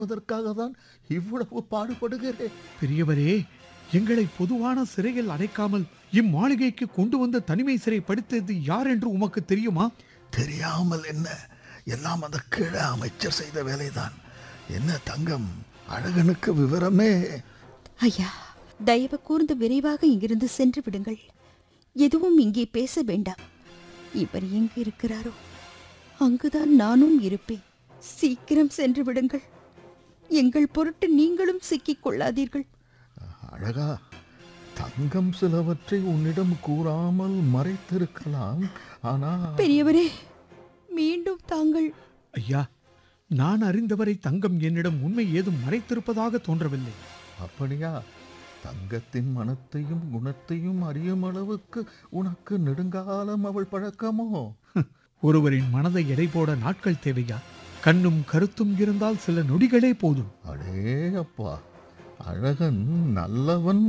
அதற்காக தான் இவ்வளவு பாடுபடுகிறேன். பெரியவரே, எங்களை பொதுவான சிறையில் அடைக்காமல் இம்மாளிகைக்கு கொண்டு வந்து தனிமை சிறைப்படுத்தியது யார் என்று உமக்கு தெரியுமா? தெரியாமல் என்ன, எல்லாம் அந்த கீழ அமைச்சர் செய்த வேலைதான். என்ன தங்கம், அழகனுக்கு விவரமே? ஐயா, தயவு கூர்ந்து விரைவாக இங்கிருந்து சென்று விடுங்கள். எதுவும் இங்கே பேச வேண்டாம். இவர் எங்கு இருக்கிறாரோ அங்குதான் நானும் இருப்பேன். சீக்கிரம் சென்று விடுங்கள். எங்கள் பொருட்டு நீங்களும் சிக்கிக் கொள்ளாதீர்கள். அழகா, தங்கம் சிலவற்றை உன்னிடம் கூறாமல் மறைத்திருக்கலாம். ஆனால் பெரியவரே, மீண்டும் தாங்கள்... ஐயா, நான் அறிந்தவரை தங்கம் என்னிடம் உண்மை ஏதும் மறைத்திருப்பதாக தோன்றவில்லை. அப்படியா? தங்கத்தின் மனத்தையும் குணத்தையும் அறியும் அளவுக்கு உனக்கு நெடுங்காலம் அவள் பழக்கமோ? ஒருவரின் மனதை எடை போட நாட்கள் தேவையா? கண்ணும் கருத்தும் இருந்தால் சில நொடிகளே போதும். அடே அப்பா, அழகன் நல்லவன்